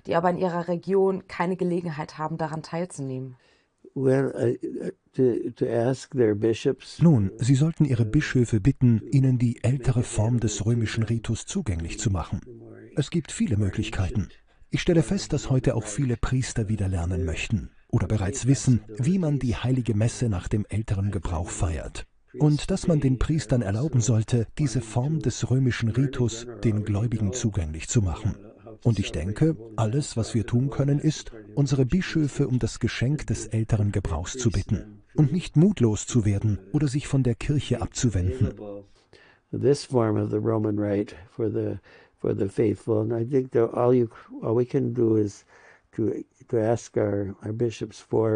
die aber in ihrer Region keine Gelegenheit haben, daran teilzunehmen? Well, to ask their bishops. Nun, Sie sollten Ihre Bischöfe bitten, Ihnen die ältere Form des römischen Ritus zugänglich zu machen. Es gibt viele Möglichkeiten. Ich stelle fest, dass heute auch viele Priester wieder lernen möchten oder bereits wissen, wie man die heilige Messe nach dem älteren Gebrauch feiert. Und dass man den Priestern erlauben sollte, diese Form des römischen Ritus den Gläubigen zugänglich zu machen. Und ich denke, alles, was wir tun können, ist, unsere Bischöfe um das Geschenk des älteren Gebrauchs zu bitten und nicht mutlos zu werden oder sich von der Kirche abzuwenden. This form of the Roman rite for the faithful, and I think that all we can do is to ask our bishops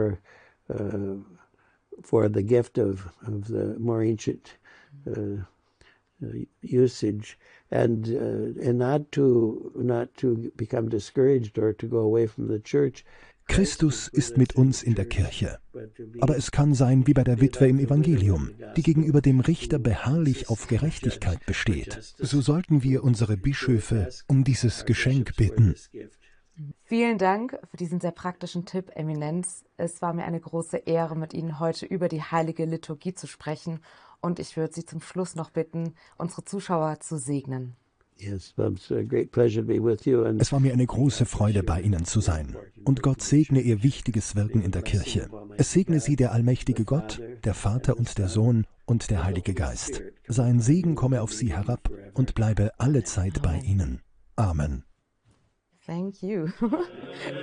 for the gift of the more ancient usage, and not to become discouraged or to go away from the church. Christus ist mit uns in der Kirche. Aber es kann sein wie bei der Witwe im Evangelium, die gegenüber dem Richter beharrlich auf Gerechtigkeit besteht. So sollten wir unsere Bischöfe um dieses Geschenk bitten. Vielen Dank für diesen sehr praktischen Tipp, Eminenz. Es war mir eine große Ehre, mit Ihnen heute über die heilige Liturgie zu sprechen. Und ich würde Sie zum Schluss noch bitten, unsere Zuschauer zu segnen. Es war mir eine große Freude, bei Ihnen zu sein. Und Gott segne Ihr wichtiges Wirken in der Kirche. Es segne Sie der allmächtige Gott, der Vater und der Sohn und der Heilige Geist. Sein Segen komme auf Sie herab und bleibe alle Zeit bei Ihnen. Amen. Thank you.